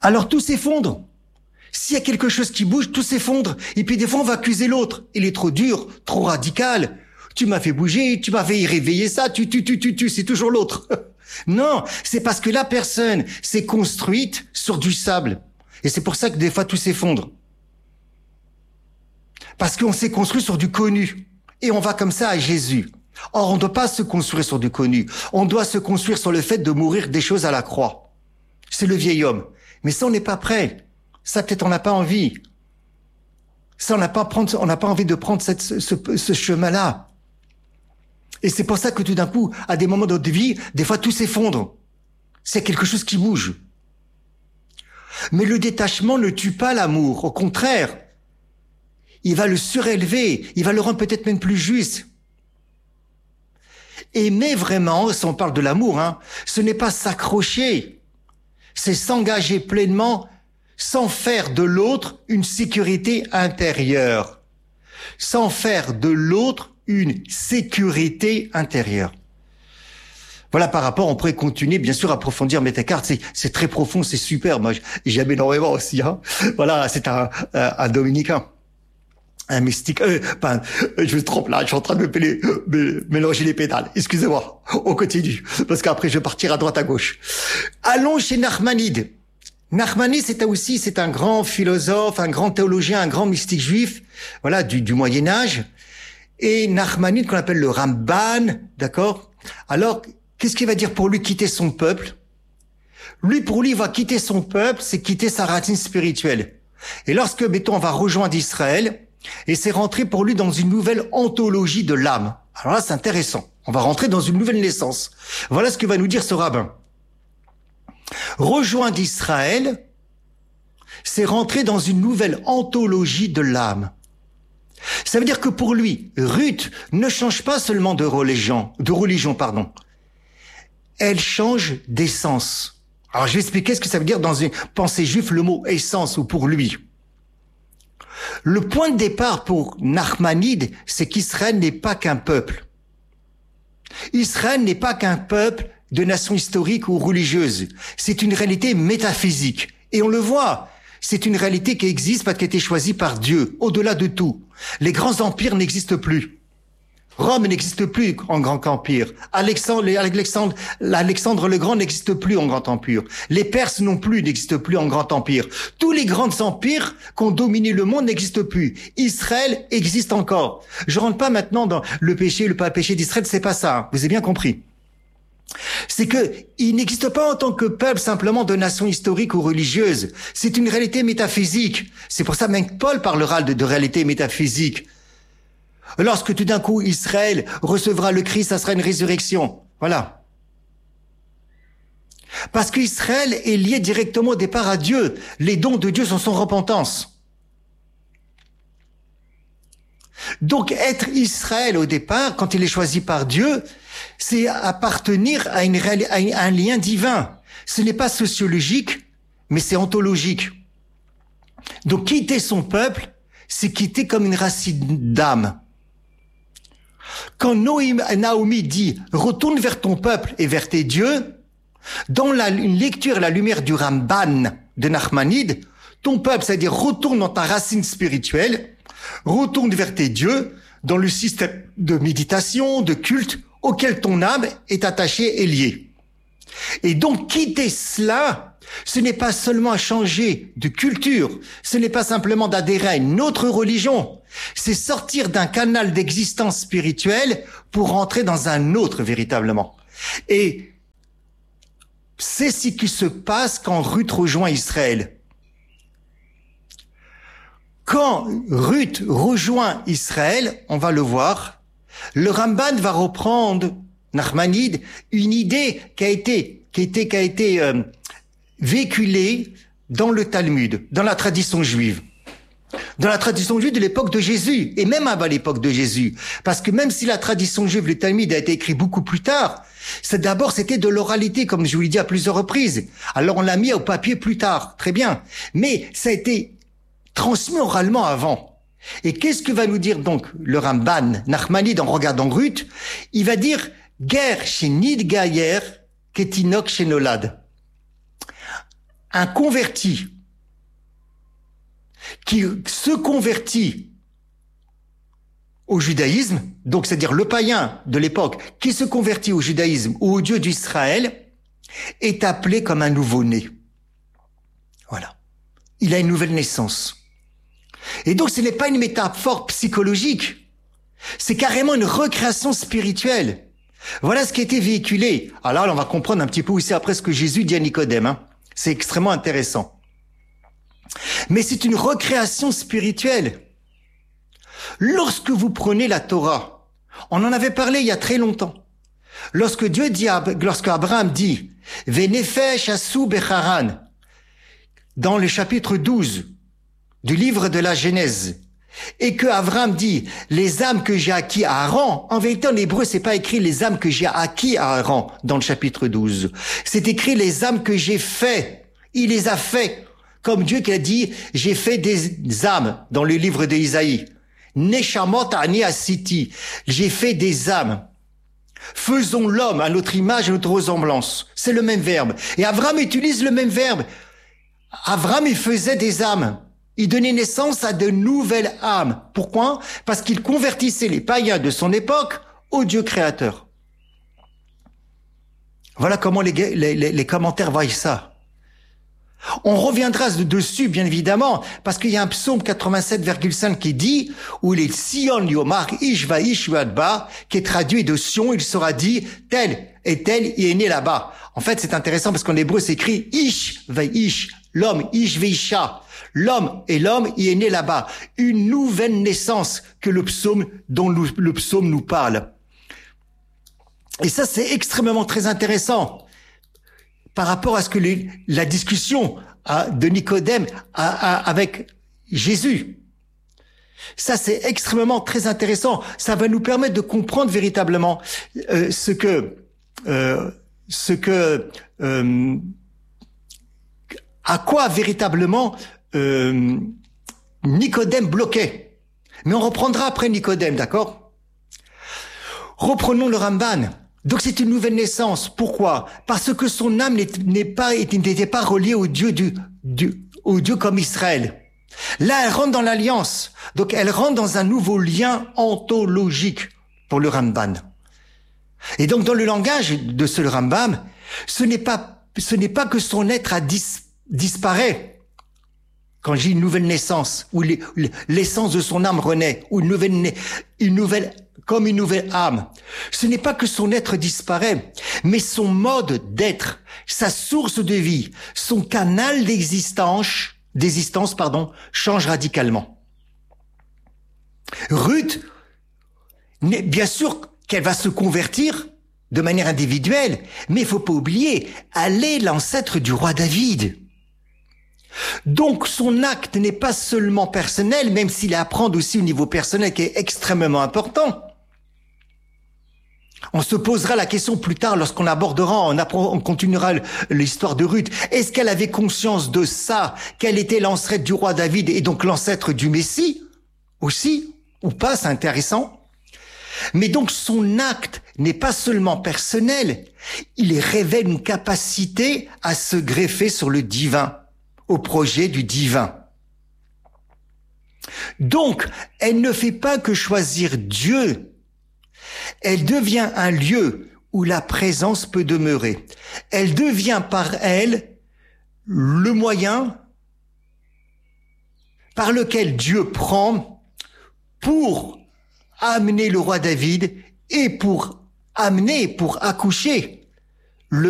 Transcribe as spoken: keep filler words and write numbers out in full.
alors tout s'effondre. S'il y a quelque chose qui bouge, tout s'effondre. Et puis des fois, on va accuser l'autre. Il est trop dur, trop radical. Tu m'as fait bouger, tu m'as fait réveiller ça, tu, tu, tu, tu, tu, c'est toujours l'autre. Non, c'est parce que la personne s'est construite sur du sable. Et c'est pour ça que des fois, tout s'effondre. Parce qu'on s'est construit sur du connu. Et on va comme ça à Jésus. Or, on ne doit pas se construire sur du connu. On doit se construire sur le fait de mourir des choses à la croix. C'est le vieil homme. Mais ça, on n'est pas prêt. Ça, peut-être, on n'a pas envie. Ça, on n'a pas prendre, on n'a pas envie de prendre cette, ce, ce, ce chemin-là. Et c'est pour ça que tout d'un coup, à des moments de notre vie, des fois, tout s'effondre. C'est quelque chose qui bouge. Mais le détachement ne tue pas l'amour. Au contraire, il va le surélever. Il va le rendre peut-être même plus juste. Aimer vraiment, si on parle de l'amour, hein, ce n'est pas s'accrocher. C'est s'engager pleinement sans faire de l'autre une sécurité intérieure. Sans faire de l'autre une sécurité intérieure. Voilà, par rapport, on pourrait continuer, bien sûr, à approfondir Métacarte. C'est, c'est très profond, c'est super. Moi, j'aime énormément aussi, hein. Voilà, c'est un, un, un dominicain. Un mystique, euh, ben, je me trompe là, je suis en train de me, péler, me mélanger les pédales. Excusez-moi, on continue, parce qu'après je vais partir à droite à gauche. Allons chez Nachmanide. Nachmanide, c'est aussi, c'est un grand philosophe, un grand théologien, un grand mystique juif, voilà, du, du Moyen Âge. Et Nachmanide, qu'on appelle le Ramban, d'accord? Alors, qu'est-ce qu'il va dire pour lui quitter son peuple? Lui, pour lui, il va quitter son peuple, c'est quitter sa racine spirituelle. Et lorsque, mettons, on va rejoindre Israël, et c'est rentrer pour lui dans une nouvelle ontologie de l'âme. Alors là, c'est intéressant. On va rentrer dans une nouvelle naissance. Voilà ce que va nous dire ce rabbin. Rejoindre Israël, c'est rentrer dans une nouvelle ontologie de l'âme. Ça veut dire que pour lui, Ruth ne change pas seulement de religion, de religion, pardon. Elle change d'essence. Alors, je vais expliquer ce que ça veut dire dans une pensée juive, le mot essence, ou pour lui. Le point de départ pour Nachmanide, c'est qu'Israël n'est pas qu'un peuple. Israël n'est pas qu'un peuple de nation historique ou religieuse. C'est une réalité métaphysique. Et on le voit, c'est une réalité qui existe parce qu'elle a été choisie par Dieu, au-delà de tout. Les grands empires n'existent plus. Rome n'existe plus en grand empire. Alexandre, Alexandre, Alexandre le Grand n'existe plus en grand empire. Les Perses non plus n'existent plus en grand empire. Tous les grands empires qui ont dominé le monde n'existent plus. Israël existe encore. Je rentre pas maintenant dans le péché, le pas péché d'Israël, c'est pas ça. Hein. Vous avez bien compris. C'est que il n'existe pas en tant que peuple simplement de nation historique ou religieuse. C'est une réalité métaphysique. C'est pour ça même que Paul parlera de, de réalité métaphysique. Lorsque tout d'un coup Israël recevra le Christ, ça sera une résurrection. Voilà. Parce qu'Israël est lié directement au départ à Dieu. Les dons de Dieu sont son repentance. Donc être Israël au départ, quand il est choisi par Dieu, c'est appartenir à, une, à un lien divin. Ce n'est pas sociologique, mais c'est ontologique. Donc quitter son peuple, c'est quitter comme une racine d'âme. Quand Naomi dit « retourne vers ton peuple et vers tes dieux », dans la, une lecture à la lumière du Ramban de Nachmanide, ton peuple, c'est-à-dire retourne dans ta racine spirituelle, retourne vers tes dieux, dans le système de méditation, de culte, auquel ton âme est attachée et liée. Et donc quitter cela, ce n'est pas seulement changer de culture, ce n'est pas simplement d'adhérer à une autre religion, c'est sortir d'un canal d'existence spirituelle pour rentrer dans un autre véritablement. Et c'est ce qui se passe quand Ruth rejoint Israël. Quand Ruth rejoint Israël, on va le voir, le Ramban va reprendre, Nachmanide, une idée qui a été, qui a été, qui a été euh, véhiculée dans le Talmud, dans la tradition juive. Dans la tradition juive de l'époque de Jésus, et même avant l'époque de Jésus. Parce que même si la tradition juive, le Talmud, a été écrit beaucoup plus tard, c'est d'abord, c'était de l'oralité, comme je vous l'ai dit à plusieurs reprises. Alors on l'a mis au papier plus tard, très bien. Mais ça a été transmis oralement avant. Et qu'est-ce que va nous dire donc le Ramban, Nachmanide, en regardant Ruth? Il va dire « Ger chez Nid Gayer, Ketinok chez Nolad ». un converti qui se convertit au judaïsme, donc c'est-à-dire le païen de l'époque qui se convertit au judaïsme ou au Dieu d'Israël, est appelé comme un nouveau-né. Voilà. Il a une nouvelle naissance. Et donc ce n'est pas une métaphore psychologique, c'est carrément une recréation spirituelle. Voilà ce qui a été véhiculé. Alors là, on va comprendre un petit peu aussi après ce que Jésus dit à Nicodème. Hein. C'est extrêmement intéressant. Mais c'est une recréation spirituelle. Lorsque vous prenez la Torah, on en avait parlé il y a très longtemps. Lorsque Dieu dit, lorsque Abraham dit, Venefesh asu becharan, dans le chapitre douze du livre de la Genèse, et que Abraham dit, les âmes que j'ai acquis à Haran, en vérité en hébreu c'est pas écrit les âmes que j'ai acquis à Haran dans le chapitre douze, c'est écrit les âmes que j'ai fait, il les a fait, comme Dieu qui a dit, j'ai fait des âmes dans le livre d'Isaïe. Neshamot ani asiti, j'ai fait des âmes. Faisons l'homme à notre image et à notre ressemblance. C'est le même verbe. Et Abraham utilise le même verbe. Abraham, il faisait des âmes. Il donnait naissance à de nouvelles âmes. Pourquoi? Parce qu'il convertissait les païens de son époque au Dieu créateur. Voilà comment les, les, les, les commentaires voient ça. On reviendra dessus, bien évidemment, parce qu'il y a un psaume quatre-vingt-sept virgule cinq qui dit, où il est Sion Yomar Ish Vaish Vadba, qui est traduit de Sion, il sera dit, tel et tel, il est né là-bas. En fait, c'est intéressant parce qu'en hébreu, c'est écrit Ish Vaish, l'homme, Ish Veisha. L'homme et l'homme, il est né là-bas. Une nouvelle naissance que le psaume, dont le, le psaume nous parle. Et ça, c'est extrêmement très intéressant. Par rapport à ce que les, la discussion à, de Nicodème à, à, avec Jésus. Ça, c'est extrêmement très intéressant. Ça va nous permettre de comprendre véritablement euh, ce que, euh, ce que, euh, à quoi véritablement euh, Nicodème bloquait. Mais on reprendra après Nicodème, d'accord? Reprenons le Ramban. Donc c'est une nouvelle naissance. Pourquoi? Parce que son âme n'est pas, n'était pas reliée au Dieu du, du, au Dieu comme Israël. Là, elle rentre dans l'alliance. Donc elle rentre dans un nouveau lien ontologique pour le Rambam. Et donc dans le langage de ce Rambam, ce n'est pas, ce n'est pas que son être a dis, disparaît. Quand j'ai une nouvelle naissance, où l'essence de son âme renaît, ou une nouvelle, une nouvelle comme une nouvelle âme. Ce n'est pas que son être disparaît, mais son mode d'être, sa source de vie, son canal d'existence, d'existence, pardon, change radicalement. Ruth, bien sûr qu'elle va se convertir de manière individuelle, mais il faut pas oublier, elle est l'ancêtre du roi David. Donc son acte n'est pas seulement personnel, même s'il est à prendre aussi au niveau personnel qui est extrêmement important. On se posera la question plus tard lorsqu'on abordera, on, on continuera l'histoire de Ruth. Est-ce qu'elle avait conscience de ça, qu'elle était l'ancêtre du roi David et donc l'ancêtre du Messie aussi, ou pas, c'est intéressant. Mais donc son acte n'est pas seulement personnel, il révèle une capacité à se greffer sur le divin, au projet du divin. Donc, elle ne fait pas que choisir Dieu. Elle devient un lieu où la présence peut demeurer. Elle devient par elle le moyen par lequel Dieu prend pour amener le roi David et pour amener, pour accoucher